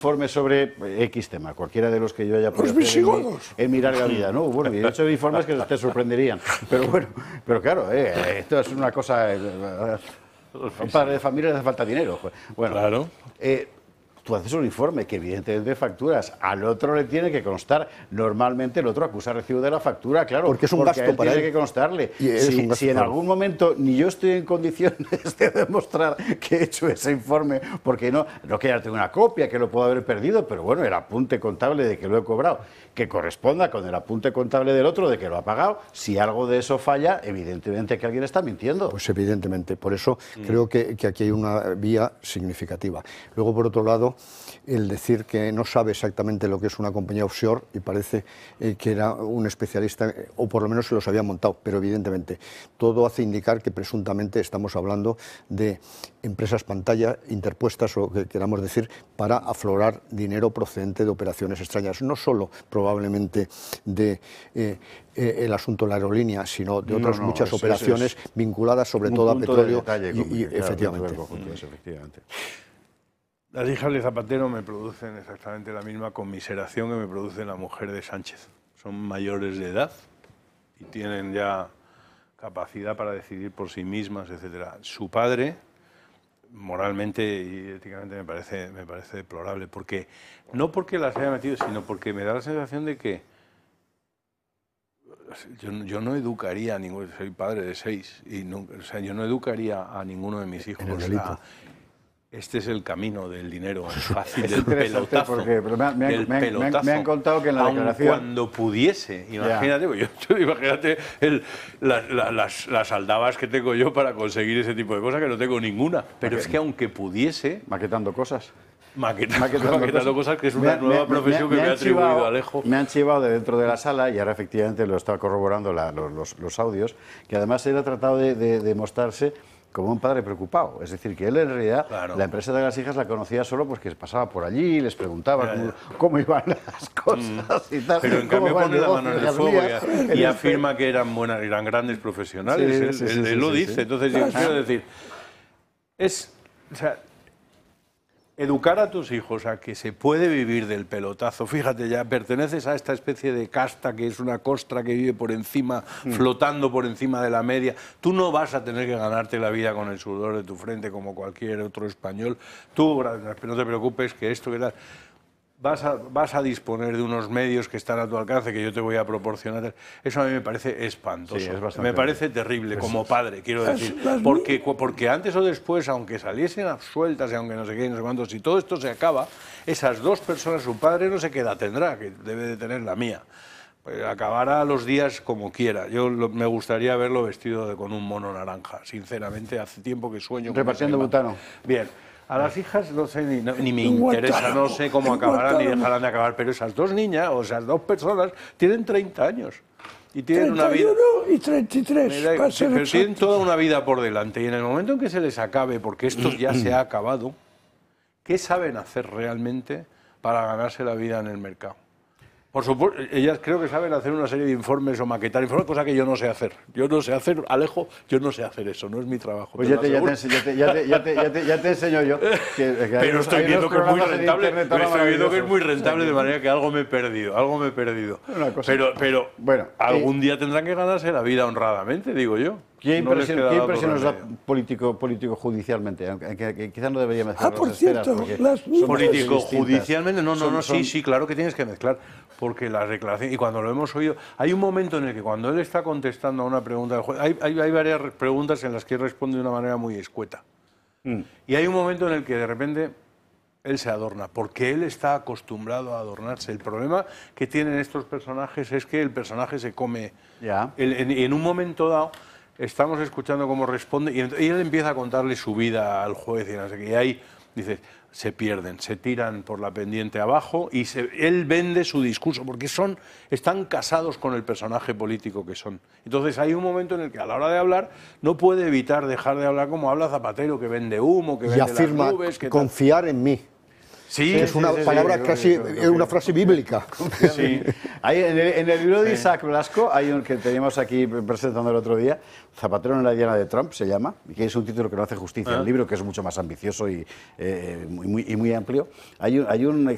informe sobre X tema, cualquiera de los que yo haya podido Los hacer visigodos. en mi larga vida, ¿no? Bueno, y he hecho informes que te sorprenderían, pero bueno, pero claro, esto es una cosa, un padre de familia le hace falta dinero. Bueno, Claro. Tú haces un informe que evidentemente facturas, al otro le tiene que constar. Normalmente el otro acusa recibo de la factura, claro, porque es un gasto a él para tiene él. que constarle. Y es un gasto Si en para él. algún momento ni yo estoy en condiciones de demostrar que he hecho ese informe, porque no que ya tengo una copia, que lo puedo haber perdido, pero bueno, el apunte contable de que lo he cobrado, que corresponda con el apunte contable del otro de que lo ha pagado, si algo de eso falla, evidentemente que alguien está mintiendo. Pues evidentemente, por eso creo que aquí hay una vía significativa. Luego, por otro lado, el decir que no sabe exactamente lo que es una compañía offshore y parece que era un especialista, o por lo menos se los había montado, pero evidentemente todo hace indicar que presuntamente estamos hablando de empresas pantalla interpuestas, o que queramos decir, para aflorar dinero procedente de operaciones extrañas, no solo probablemente de el asunto de la aerolínea, sino de otras muchas operaciones vinculadas sobre todo a petróleo y efectivamente. Las hijas de Zapatero me producen exactamente la misma conmiseración que me produce la mujer de Sánchez. Son mayores de edad y tienen ya capacidad para decidir por sí mismas, etcétera. Su padre, moralmente y éticamente, me parece deplorable, porque no porque las haya metido, sino porque me da la sensación de que yo no educaría a ninguno. Soy padre de 6 y no, o sea, yo no educaría a ninguno de mis hijos. Este es el camino del dinero fácil, del pelotazo. Porque me han contado que en la declaración... Cuando pudiese, imagínate, imagínate las aldabas que tengo yo para conseguir ese tipo de cosas, que no tengo ninguna. Pero es que aunque pudiese... Maquetando cosas. Maquetando cosas, que es una nueva profesión que me ha atribuido Alejo. Me han chivado de dentro de la sala, y ahora efectivamente lo está corroborando los audios, que además él ha tratado de mostrarse como un padre preocupado. Es decir, que él en realidad, la empresa de las hijas la conocía solo pues que pasaba por allí, les preguntaba cómo iban las cosas y tal. Pero en cambio pone la mano en el fuego y afirma que eran grandes profesionales. Él lo dice. Entonces yo quiero decir, educar a tus hijos a que se puede vivir del pelotazo. Fíjate, ya perteneces a esta especie de casta que es una costra que vive por encima, flotando por encima de la media. Tú no vas a tener que ganarte la vida con el sudor de tu frente como cualquier otro español. Tú no te preocupes que esto que tal... Vas a disponer de unos medios que están a tu alcance, que yo te voy a proporcionar. Eso a mí me parece espantoso. Sí, me parece terrible como padre, quiero decir. Porque antes o después, aunque saliesen absueltas y aunque no sé qué, no sé cuánto, si todo esto se acaba, esas dos personas, su padre no sé qué edad tendrá, que debe de tener la mía. Pues acabará los días como quiera. Me gustaría verlo vestido con un mono naranja. Sinceramente, hace tiempo que sueño. Repartiendo butano. Bien. A las hijas no sé, ni me interesa, no sé cómo acabarán ni dejarán de acabar, pero esas dos niñas o esas dos personas tienen 30 años y tienen 31 una vida... y 33, pero tienen toda una vida por delante y en el momento en que se les acabe, porque esto ya se ha acabado, ¿qué saben hacer realmente para ganarse la vida en el mercado? Por supuesto, ellas creo que saben hacer una serie de informes o maquetar informes, cosa que yo no sé hacer. Yo no sé hacer, Alejo, yo no sé hacer eso, no es mi trabajo. Pues ya te enseño yo. Pero estoy viendo que es muy rentable, de manera que algo me he perdido. Pero bueno, algún día tendrán que ganarse la vida honradamente, digo yo. ¿Qué impresión nos da político judicialmente? Aunque quizás no debería mezclar por las esferas. cierto, político judicialmente, sí, claro que tienes que mezclar, porque las declaraciones, y cuando lo hemos oído, hay un momento en el que cuando él está contestando a una pregunta del juez, hay varias preguntas en las que él responde de una manera muy escueta. Y hay un momento en el que de repente él se adorna, porque él está acostumbrado a adornarse. El problema que tienen estos personajes es que el personaje se come. Y en un momento dado estamos escuchando cómo responde y él empieza a contarle su vida al juez y no sé qué. Y ahí dice, se pierden, se tiran por la pendiente abajo y él vende su discurso porque están casados con el personaje político que son. Entonces hay un momento en el que a la hora de hablar no puede evitar dejar de hablar como habla Zapatero, que vende humo, que vende afirma las nubes, que confiar en mí. Sí, es una palabra casi, es una frase bíblica. Sí. En el libro de Isaac Blasco, hay un que teníamos aquí presentando el otro día, Zapatero en la diana de Trump, se llama, que es un título que no hace justicia al libro, que es mucho más ambicioso y muy amplio. Hay un